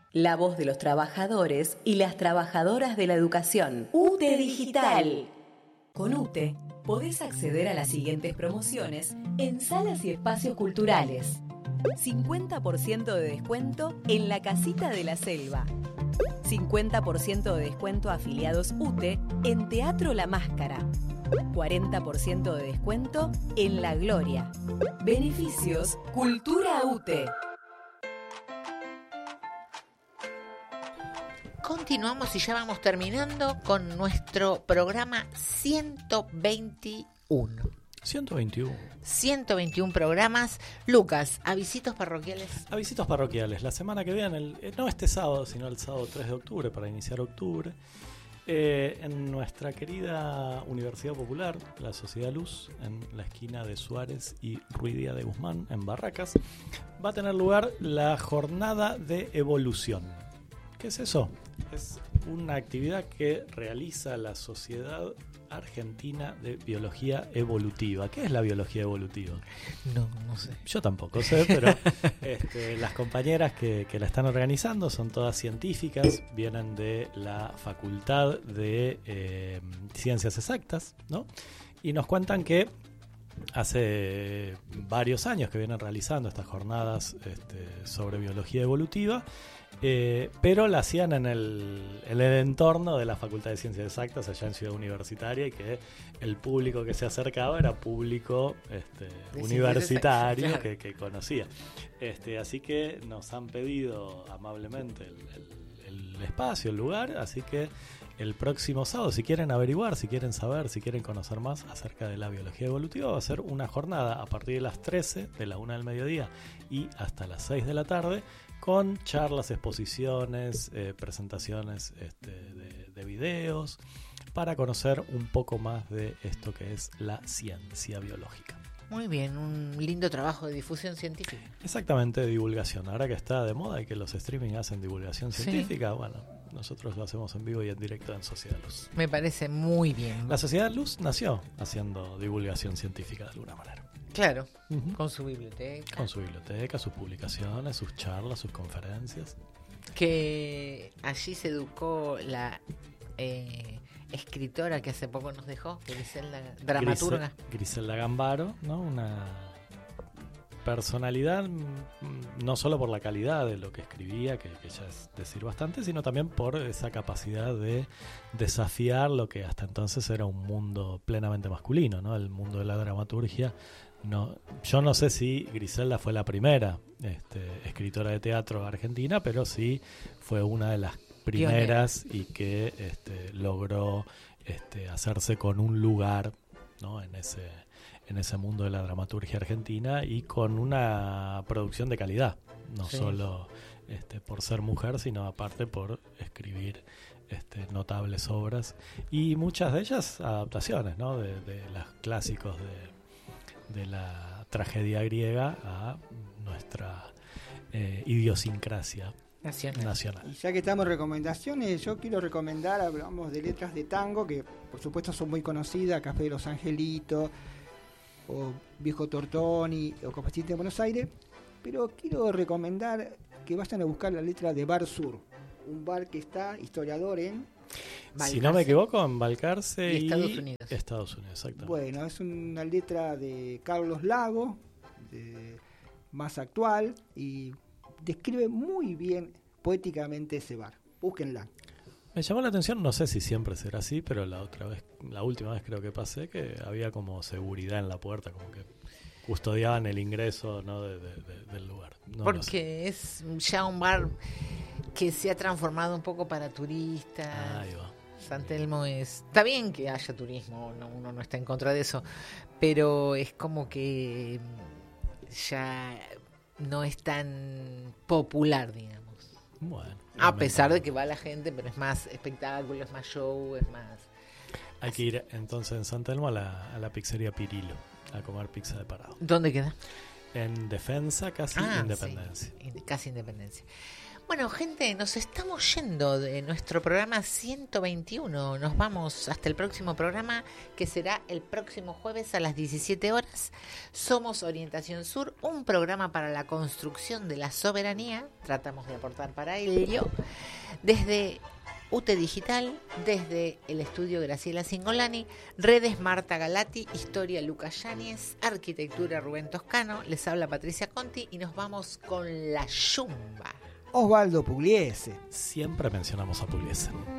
La voz de los trabajadores y las trabajadoras de la educación. UTE Digital. Con UTE podés acceder a las siguientes promociones en salas y espacios culturales. 50% de descuento en la Casita de la Selva. 50% de descuento a afiliados UTE en Teatro La Máscara. 40% de descuento en La Gloria. Beneficios Cultura UTE. Continuamos y ya vamos terminando con nuestro programa 121. 121 programas. Lucas, avisitos parroquiales. Avisitos parroquiales. La semana que viene, no este sábado, sino el sábado 3 de octubre, para iniciar octubre, en nuestra querida Universidad Popular, la Sociedad Luz, en la esquina de Suárez y Ruidía de Guzmán, en Barracas, va a tener lugar la Jornada de Evolución. ¿Qué es eso? Es una actividad que realiza la Sociedad Argentina de Biología Evolutiva. ¿Qué es la biología evolutiva? No sé. Yo tampoco sé, pero las compañeras que la están organizando son todas científicas, vienen de la Facultad de Ciencias Exactas, ¿no? Y nos cuentan que hace varios años que vienen realizando estas jornadas sobre biología evolutiva, pero la hacían en el entorno de la Facultad de Ciencias Exactas allá en Ciudad Universitaria, y que el público que se acercaba era público universitario, claro, que conocía. Así que nos han pedido amablemente el espacio, el lugar, así que el próximo sábado, si quieren averiguar, si quieren saber, si quieren conocer más acerca de la biología evolutiva, va a ser una jornada a partir de las 13, de la 1 del mediodía y hasta las 6 de la tarde, con charlas, exposiciones, presentaciones de videos, para conocer un poco más de esto que es la ciencia biológica. Muy bien, un lindo trabajo de difusión científica. Exactamente, de divulgación. Ahora que está de moda y que los streaming hacen divulgación científica, bueno, nosotros lo hacemos en vivo y en directo en Sociedad Luz. Me parece muy bien. La Sociedad Luz nació haciendo divulgación científica de alguna manera. Claro, con su biblioteca. Con su biblioteca, sus publicaciones, sus charlas, sus conferencias. Que allí se educó la escritora que hace poco nos dejó, Griselda, dramaturga. Griselda Gambaro, ¿no? Una personalidad, no solo por la calidad de lo que escribía, que ya es decir bastante, sino también por esa capacidad de desafiar lo que hasta entonces era un mundo plenamente masculino, ¿no? El mundo de la dramaturgia. No, yo no sé si Griselda fue la primera escritora de teatro argentina, pero sí fue una de las primeras y que logró hacerse con un lugar, ¿no? en ese mundo de la dramaturgia argentina, y con una producción de calidad, no solo por ser mujer, sino aparte por escribir notables obras, y muchas de ellas adaptaciones, ¿no? de los clásicos de la tragedia griega a nuestra idiosincrasia nacional. Y ya que estamos en recomendaciones, yo quiero recomendar, hablamos de letras de tango, que por supuesto son muy conocidas, Café de los Angelitos, o Viejo Tortoni, o Cafecito de Buenos Aires, pero quiero recomendar que vayan a buscar la letra de Bar Sur, un bar que está, historiador, en Balcarce. Si no me equivoco, en Balcarce y Estados Unidos, exactamente. Bueno, es una letra de Carlos Lago, más actual, y describe muy bien poéticamente ese bar. Búsquenla. Me llamó la atención, no sé si siempre será así, pero la última vez creo que pasé, que había como seguridad en la puerta, como que custodiaban el ingreso, ¿no? del lugar. No, porque es ya un bar que se ha transformado un poco para turistas. Ahí va. San Telmo está bien que haya turismo, uno no está en contra de eso, pero es como que ya no es tan popular, digamos. Bueno, a pesar de que va la gente, pero es más espectáculo, es más show, es más... Hay que ir entonces en San Telmo a la pizzería Pirilo a comer pizza de parado. ¿Dónde queda? En Defensa, casi Independencia. Sí, casi Independencia. Bueno, gente, nos estamos yendo de nuestro programa 121. Nos vamos hasta el próximo programa, que será el próximo jueves a las 17 horas. Somos Orientación Sur, un programa para la construcción de la soberanía. Tratamos de aportar para ello. Desde UT Digital, desde el estudio Graciela Cingolani, redes Marta Galati, historia Lucas Yáñez, arquitectura Rubén Toscano, les habla Patricia Conti y nos vamos con la Yumba. Osvaldo Pugliese. Siempre mencionamos a Pugliese.